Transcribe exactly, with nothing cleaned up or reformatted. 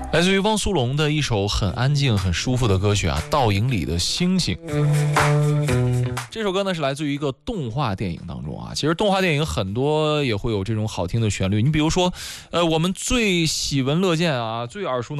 来自于汪苏泷的一首很安静很舒服的歌曲啊，倒影里的星星。这首歌呢是来自于一个动画电影当中啊，其实动画电影很多也会有这种好听的旋律，你比如说呃我们最喜闻乐见啊，最耳熟能